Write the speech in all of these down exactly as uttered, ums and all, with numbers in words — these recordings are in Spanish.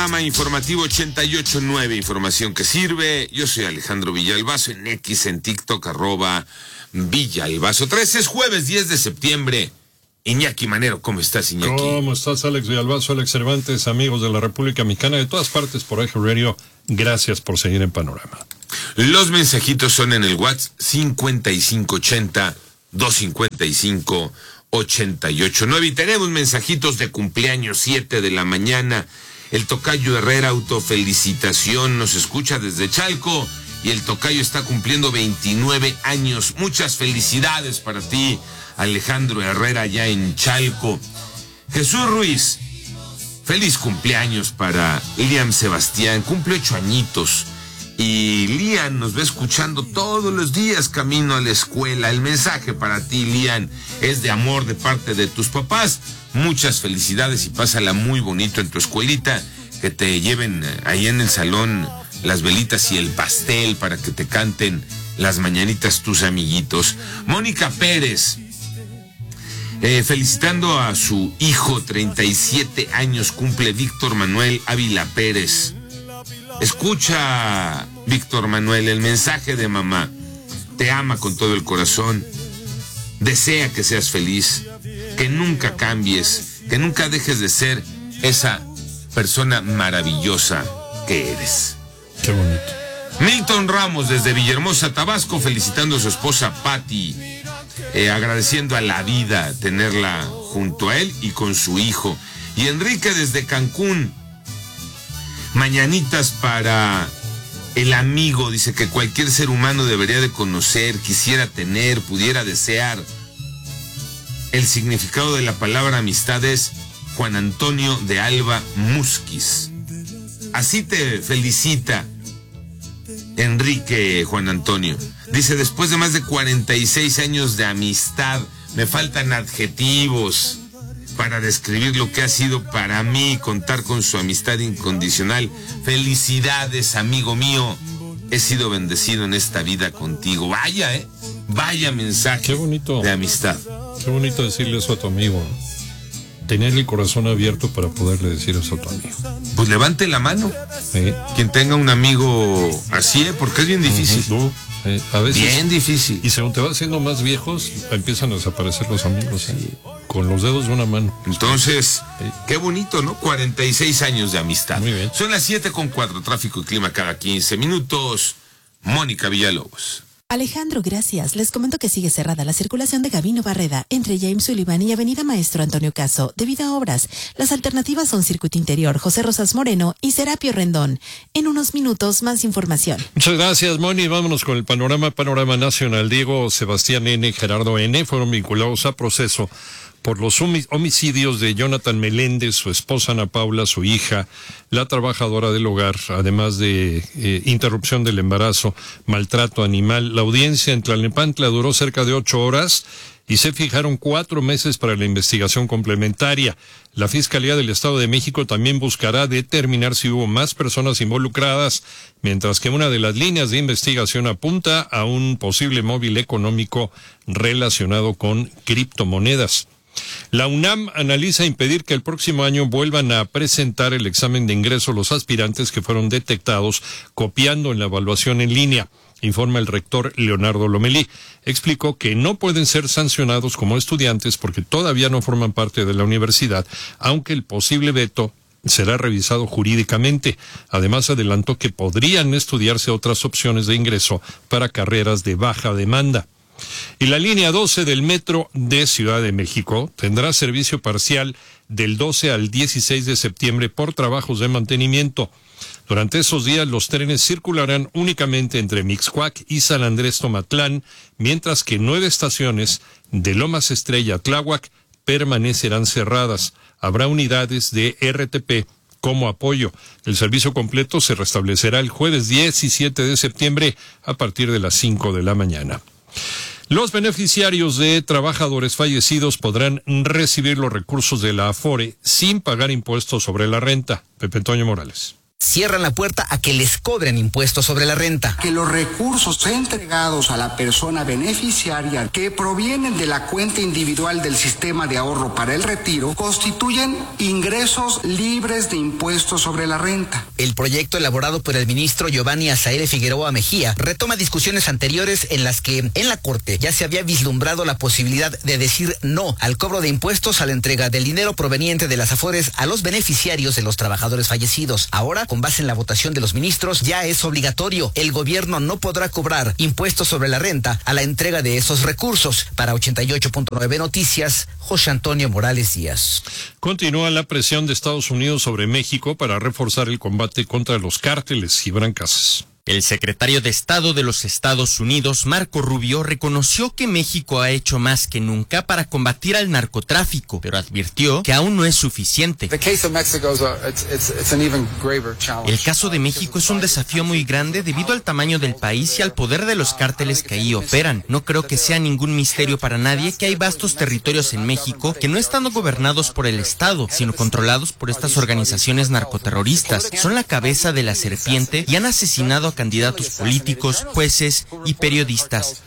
Panorama Informativo ochenta y ocho punto nueve, información que sirve. Yo soy Alejandro Villalbazo, en X, en TikTok, arroba Villalbazo tres. Es jueves diez de septiembre. Iñaki Manero, ¿cómo estás, Iñaki? ¿Cómo estás, Alex Villalbazo, Alex Cervantes, amigos de la República Mexicana, de todas partes por Eje Radio? Gracias por seguir en Panorama. Los mensajitos son en el WhatsApp cincuenta y cinco ochenta, doscientos cincuenta y cinco, ochenta y ocho nueve. Y tenemos mensajitos de cumpleaños, siete de la mañana. El Tocayo Herrera, autofelicitación, nos escucha desde Chalco. Y el Tocayo está cumpliendo veintinueve años. Muchas felicidades para ti, Alejandro Herrera, allá en Chalco. Jesús Ruiz, feliz cumpleaños para Liam Sebastián, cumple ocho añitos. Y Liam nos va escuchando todos los días camino a la escuela. El mensaje para ti, Liam, es de amor de parte de tus papás. Muchas felicidades y pásala muy bonito en tu escuelita. Que te lleven ahí en el salón las velitas y el pastel para que te canten las mañanitas tus amiguitos. Mónica Pérez, eh, felicitando a su hijo, treinta y siete años, cumple Víctor Manuel Ávila Pérez. Escucha, Víctor Manuel, el mensaje de mamá. Te ama con todo el corazón. Desea que seas feliz, que nunca cambies, que nunca dejes de ser esa persona maravillosa que eres. Qué bonito. Milton Ramos, desde Villahermosa, Tabasco, felicitando a su esposa Patti, eh, agradeciendo a la vida tenerla junto a él y con su hijo. Y Enrique, desde Cancún, mañanitas para el amigo, dice que cualquier ser humano debería de conocer, quisiera tener, pudiera desear. El significado de la palabra amistad es Juan Antonio de Alba Musquiz. Así te felicita Enrique Juan Antonio. Dice, después de más de cuarenta y seis años de amistad, me faltan adjetivos para describir lo que ha sido para mí contar con su amistad incondicional. Felicidades, amigo mío. He sido bendecido en esta vida contigo. Vaya, ¿eh? Vaya mensaje. Qué bonito. De amistad. Qué bonito decirle eso a tu amigo. Tener el corazón abierto para poderle decir eso a tu amigo. Pues levante la mano. ¿Sí? Quien tenga un amigo así, ¿eh? Porque es bien difícil. Uh-huh. Sí, a veces, bien difícil. Y según te vas haciendo más viejos, empiezan a desaparecer los amigos, ¿eh? Sí. Con los dedos de una mano. Entonces, sí. Qué bonito, ¿no? cuarenta y seis años de amistad. Muy bien. Son las siete con cuatro, tráfico y clima cada quince minutos. Mónica Villalobos. Alejandro, gracias. Les comento que sigue cerrada la circulación de Gabino Barreda entre James Sullivan y Avenida Maestro Antonio Caso debido a obras. Las alternativas son Circuito Interior, José Rosas Moreno y Serapio Rendón. En unos minutos, más información. Muchas gracias, Moni. Vámonos con el panorama, panorama nacional. Diego Sebastián N., Gerardo N. fueron vinculados a proceso por los homicidios de Jonathan Meléndez, su esposa Ana Paula, su hija, la trabajadora del hogar, además de eh, interrupción del embarazo, maltrato animal. La audiencia en Tlalnepantla duró cerca de ocho horas y se fijaron cuatro meses para la investigación complementaria. La Fiscalía del Estado de México también buscará determinar si hubo más personas involucradas, mientras que una de las líneas de investigación apunta a un posible móvil económico relacionado con criptomonedas. La UNAM analiza impedir que el próximo año vuelvan a presentar el examen de ingreso los aspirantes que fueron detectados copiando en la evaluación en línea, informa el rector Leonardo Lomelí. Explicó que no pueden ser sancionados como estudiantes porque todavía no forman parte de la universidad, aunque el posible veto será revisado jurídicamente. Además, adelantó que podrían estudiarse otras opciones de ingreso para carreras de baja demanda. Y la línea doce del metro de Ciudad de México tendrá servicio parcial del doce al dieciséis de septiembre por trabajos de mantenimiento. Durante esos días los trenes circularán únicamente entre Mixcoac y San Andrés Tomatlán, mientras que nueve estaciones de Lomas Estrella a Tláhuac permanecerán cerradas. Habrá unidades de R T P como apoyo. El servicio completo se restablecerá el jueves diecisiete de septiembre a partir de las cinco de la mañana. Los beneficiarios de trabajadores fallecidos podrán recibir los recursos de la Afore sin pagar impuestos sobre la renta. Pepe Antonio Morales. cierran la puerta a que les cobren impuestos sobre la renta. Que los recursos entregados a la persona beneficiaria que provienen de la cuenta individual del sistema de ahorro para el retiro constituyen ingresos libres de impuestos sobre la renta. El proyecto elaborado por el ministro Giovanni Azaele Figueroa Mejía retoma discusiones anteriores en las que en la Corte ya se había vislumbrado la posibilidad de decir no al cobro de impuestos a la entrega del dinero proveniente de las Afores a los beneficiarios de los trabajadores fallecidos. Ahora, con base en la votación de los ministros, ya es obligatorio. El gobierno no podrá cobrar impuestos sobre la renta a la entrega de esos recursos. Para ochenta y ocho punto nueve Noticias, José Antonio Morales Díaz. Continúa la presión de Estados Unidos sobre México para reforzar el combate contra los cárteles. Gibran Casas. El secretario de Estado de los Estados Unidos, Marco Rubio, reconoció que México ha hecho más que nunca para combatir al narcotráfico, pero advirtió que aún no es suficiente. El caso de México es un desafío muy grande debido al tamaño del país y al poder de los cárteles que ahí operan. No creo que sea ningún misterio para nadie que hay vastos territorios en México que no están gobernados por el Estado, sino controlados por estas organizaciones narcoterroristas. Son la cabeza de la serpiente y han asesinado a candidatos políticos, jueces y periodistas.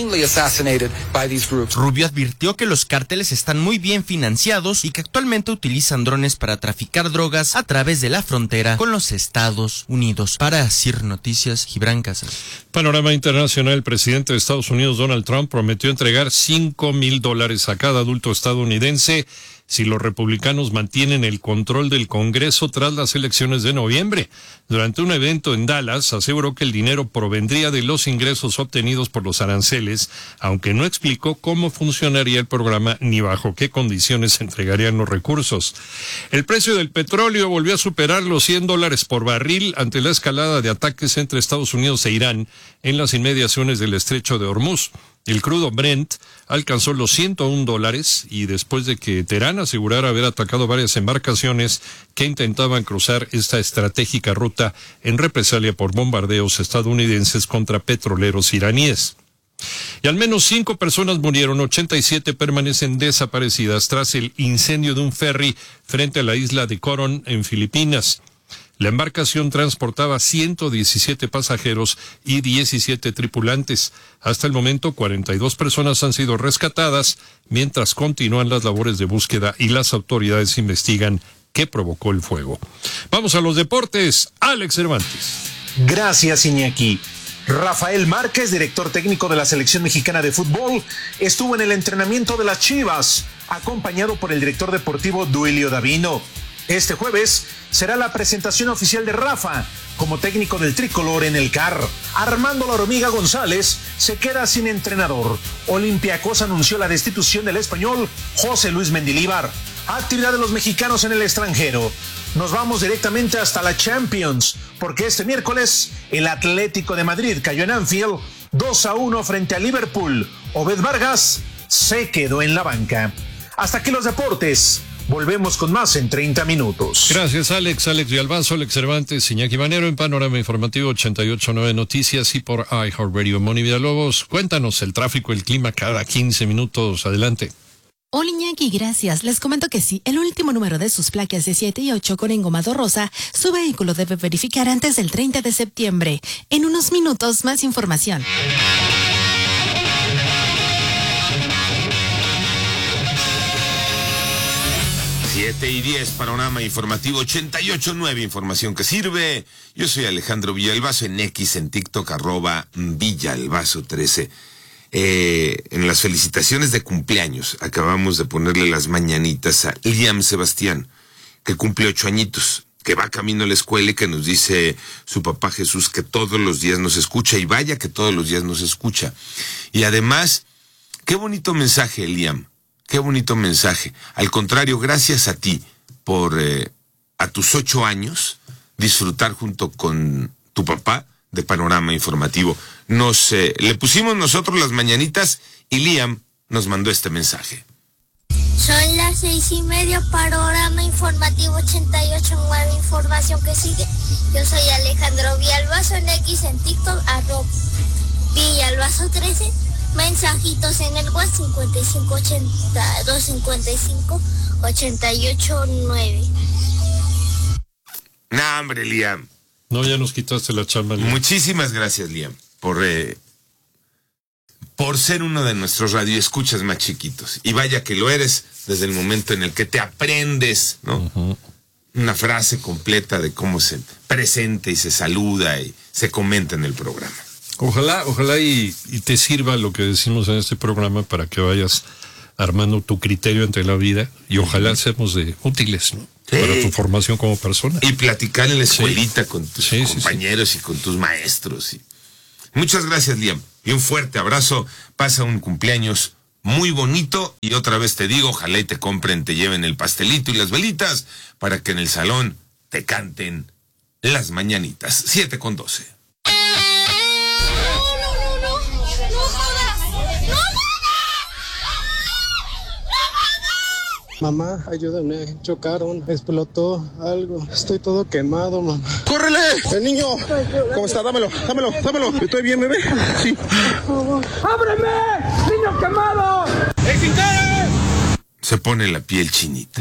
Rubio advirtió que los cárteles están muy bien financiados y que actualmente utilizan drones para traficar drogas a través de la frontera con los Estados Unidos. Para C I R Noticias, Gibran Casas. Panorama internacional. El presidente de Estados Unidos, Donald Trump, prometió entregar cinco mil dólares a cada adulto estadounidense si los republicanos mantienen el control del Congreso tras las elecciones de noviembre. Durante un evento en Dallas, aseguró que el dinero provendría de los ingresos obtenidos por los aranceles, aunque no explicó cómo funcionaría el programa ni bajo qué condiciones se entregarían los recursos. El precio del petróleo volvió a superar los cien dólares por barril ante la escalada de ataques entre Estados Unidos e Irán en las inmediaciones del estrecho de Hormuz. El crudo Brent alcanzó los ciento un dólares y después de que Teherán asegurara haber atacado varias embarcaciones que intentaban cruzar esta estratégica ruta en represalia por bombardeos estadounidenses contra petroleros iraníes. Y al menos cinco personas murieron, ochenta y siete permanecen desaparecidas tras el incendio de un ferry frente a la isla de Coron en Filipinas. La embarcación transportaba ciento diecisiete pasajeros y diecisiete tripulantes. Hasta el momento, cuarenta y dos personas han sido rescatadas, mientras continúan las labores de búsqueda y las autoridades investigan qué provocó el fuego. Vamos a los deportes. Alex Cervantes. Gracias, Iñaki. Rafael Márquez, director técnico de la selección mexicana de fútbol, estuvo en el entrenamiento de las Chivas, acompañado por el director deportivo Duilio Davino. Este jueves será la presentación oficial de Rafa como técnico del tricolor en el C A R. Armando La Hormiga González se queda sin entrenador. Olympiacos anunció la destitución del español José Luis Mendilíbar. Actividad de los mexicanos en el extranjero. Nos vamos directamente hasta la Champions, porque este miércoles el Atlético de Madrid cayó en Anfield dos a uno frente a Liverpool. Obed Vargas se quedó en la banca. Hasta aquí los deportes. Volvemos con más en treinta minutos. Gracias, Alex. Alex Villalbazo, Alex Cervantes, Iñaki Manero en Panorama Informativo ochenta y ocho punto nueve Noticias y por iHeartRadio. Moni Villalobos, cuéntanos el tráfico, el clima cada quince minutos. Adelante. Hola Iñaki, gracias. Les comento que sí, el último número de sus placas de siete y ocho con engomado rosa, su vehículo debe verificar antes del treinta de septiembre. En unos minutos, más información. siete y diez, Panorama Informativo ochenta y ocho punto nueve, información que sirve. Yo soy Alejandro Villalbazo, en X, en TikTok, arroba Villalbazo trece. Eh, en las felicitaciones de cumpleaños, acabamos de ponerle las mañanitas a Liam Sebastián, que cumple ocho añitos, que va camino a la escuela y que nos dice su papá Jesús que todos los días nos escucha, y vaya que todos los días nos escucha. Y además, qué bonito mensaje, Liam. Qué bonito mensaje. Al contrario, gracias a ti por, eh, a tus ocho años, disfrutar junto con tu papá de Panorama Informativo. Nos, eh, le pusimos nosotros las mañanitas y Liam nos mandó este mensaje. Son las seis y media, Panorama Informativo ochenta y ocho punto nueve, información que sigue. Yo soy Alejandro Villalbazo, en X, en TikTok, arroba Villalbazo trece. Mensajitos en el WhatsApp cincuenta y cinco ochenta y dos cincuenta y cinco ochenta y ocho nueve. No, hombre, Liam. No, ya nos quitaste la chamba, Liam. Muchísimas gracias, Liam, por, eh, por ser uno de nuestros radioescuchas más chiquitos. Y vaya que lo eres desde el momento en el que te aprendes, ¿no? Uh-huh. Una frase completa de cómo se presenta y se saluda y se comenta en el programa. Ojalá, ojalá y, y te sirva lo que decimos en este programa para que vayas armando tu criterio ante la vida y ojalá seamos de útiles, ¿no? Sí. Para tu formación como persona. Y platicar en la escuelita sí. con tus sí, compañeros sí, sí. y con tus maestros. Y... Muchas gracias, Liam. Y un fuerte abrazo. Pasa un cumpleaños muy bonito y otra vez te digo, ojalá y te compren, te lleven el pastelito y las velitas para que en el salón te canten las mañanitas. siete con doce. Mamá, ayúdame, chocaron, explotó algo, estoy todo quemado, mamá. ¡Córrele! El niño, ¿cómo está? Dámelo, dámelo, dámelo. ¿Estoy bien, bebé? Sí. ¡Ábreme! ¡Niño quemado! ¡Extinguere! Se pone la piel chinita.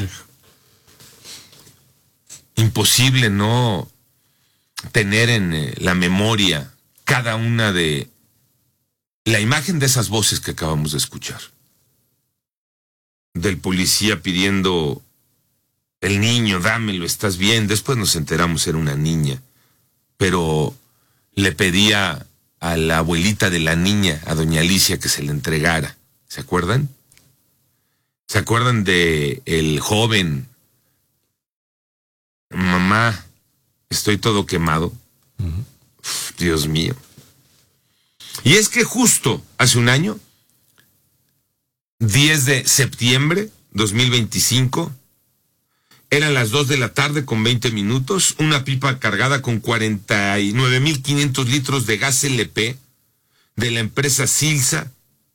Imposible no tener en eh, la memoria cada una de la imagen de esas voces que acabamos de escuchar. Del policía pidiendo el niño, dámelo, estás bien. Después nos enteramos era una niña, pero le pedía a la abuelita de la niña, a doña Alicia, que se le entregara. ¿Se acuerdan? ¿Se acuerdan de el joven? Mamá, estoy todo quemado. Uh-huh. Uf, Dios mío. Y es que justo hace un año, diez de septiembre dos mil veinticinco, eran las dos de la tarde con veinte minutos, una pipa cargada con cuarenta y nueve mil quinientos litros de gas L P de la empresa Silsa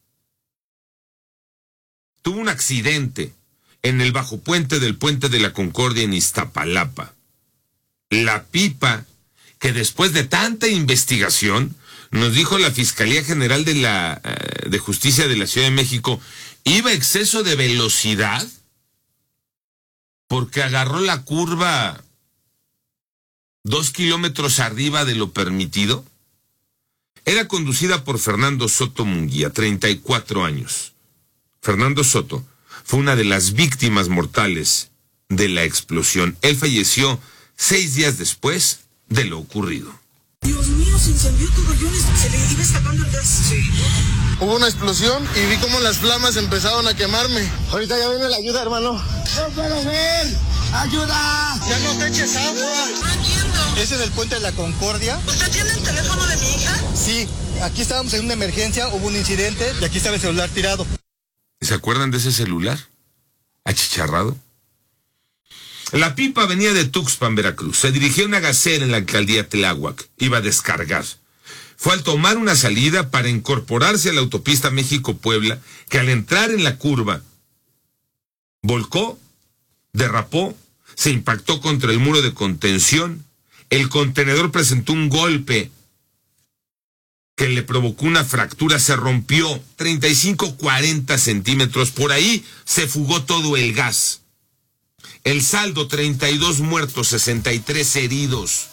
tuvo un accidente en el bajo puente del Puente de la Concordia en Iztapalapa. La pipa, que después de tanta investigación, nos dijo la Fiscalía General de la de Justicia de la Ciudad de México, iba a exceso de velocidad porque agarró la curva dos kilómetros arriba de lo permitido. Era conducida por Fernando Soto Munguía, treinta y cuatro años. Fernando Soto fue una de las víctimas mortales de la explosión. Él falleció seis días después de lo ocurrido. Dios mío, se incendió todo, yo se le iba escapando el gas. Sí. Hubo una explosión y vi cómo las flamas empezaron a quemarme. Ahorita ya viene la ayuda, hermano. ¡No puedo ver! ¡Ayuda! ¡Ya no te eches agua! No entiendo. ¿Ese es el Puente de la Concordia? ¿Usted tiene el teléfono de mi hija? Sí, aquí estábamos en una emergencia, hubo un incidente y aquí estaba el celular tirado. ¿Se acuerdan de ese celular? Achicharrado. La pipa venía de Tuxpan, Veracruz. Se dirigía a una gasera en la alcaldía Tláhuac. Iba a descargar. Fue al tomar una salida para incorporarse a la autopista México-Puebla, que al entrar en la curva, volcó, derrapó, se impactó contra el muro de contención. El contenedor presentó un golpe que le provocó una fractura, se rompió treinta y cinco a cuarenta centímetros. Por ahí se fugó todo el gas. El saldo, treinta y dos muertos, sesenta y tres heridos.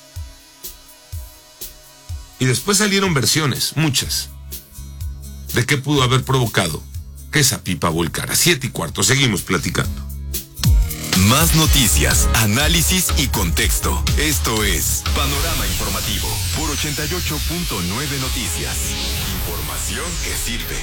Y después salieron versiones, muchas, de qué pudo haber provocado que esa pipa volcara. Siete y cuarto, seguimos platicando. Más noticias, análisis y contexto. Esto es Panorama Informativo por ochenta y ocho punto nueve Noticias. Información que sirve.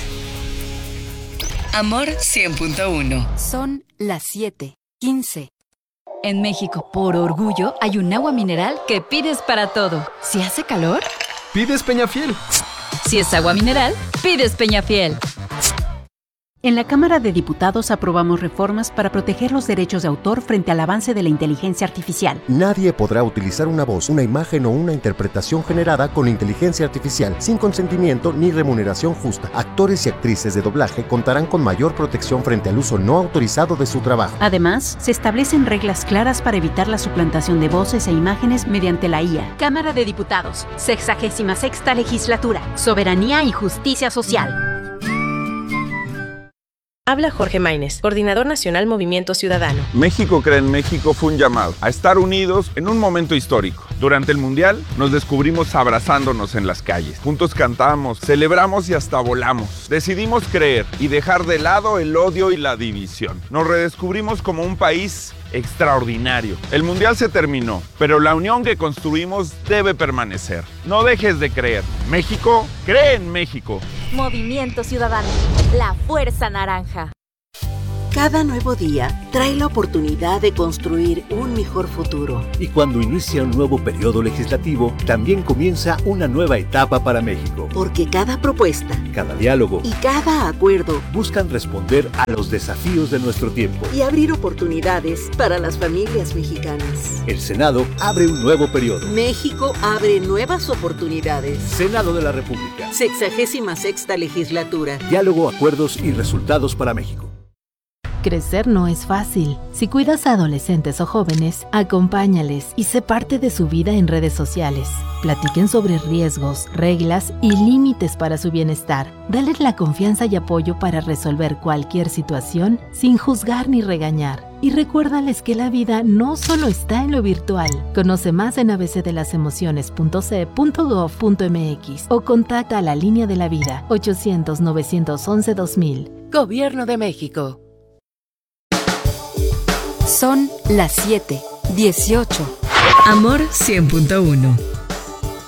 Amor cien punto uno. Son las siete quince. En México, por orgullo, hay un agua mineral que pides para todo. Si hace calor, pides Peñafiel. Si es agua mineral, pides Peñafiel. En la Cámara de Diputados aprobamos reformas para proteger los derechos de autor frente al avance de la inteligencia artificial. Nadie podrá utilizar una voz, una imagen o una interpretación generada con inteligencia artificial sin consentimiento ni remuneración justa. Actores y actrices de doblaje contarán con mayor protección frente al uso no autorizado de su trabajo. Además, se establecen reglas claras para evitar la suplantación de voces e imágenes mediante la I A. Cámara de Diputados, sexagésima sexta legislatura, soberanía y justicia social. Habla Jorge Maínez, Coordinador Nacional Movimiento Ciudadano. México Cree en México fue un llamado a estar unidos en un momento histórico. Durante el Mundial nos descubrimos abrazándonos en las calles. Juntos cantamos, celebramos y hasta volamos. Decidimos creer y dejar de lado el odio y la división. Nos redescubrimos como un país extraordinario. El Mundial se terminó, pero la unión que construimos debe permanecer. No dejes de creer. México cree en México. Movimiento Ciudadano, la fuerza naranja. Cada nuevo día trae la oportunidad de construir un mejor futuro. Y cuando inicia un nuevo periodo legislativo, también comienza una nueva etapa para México. Porque cada propuesta, cada diálogo y cada acuerdo buscan responder a los desafíos de nuestro tiempo y abrir oportunidades para las familias mexicanas. El Senado abre un nuevo periodo. México abre nuevas oportunidades. Senado de la República. Sexagésima sexta legislatura. Diálogo, acuerdos y resultados para México. Crecer no es fácil. Si cuidas a adolescentes o jóvenes, acompáñales y sé parte de su vida en redes sociales. Platiquen sobre riesgos, reglas y límites para su bienestar. Dales la confianza y apoyo para resolver cualquier situación sin juzgar ni regañar. Y recuérdales que la vida no solo está en lo virtual. Conoce más en a b c de las emociones punto c e punto gov punto m x o contacta a la Línea de la Vida ochocientos, novecientos once, dos mil. Gobierno de México. Son las siete dieciocho. Amor cien punto uno.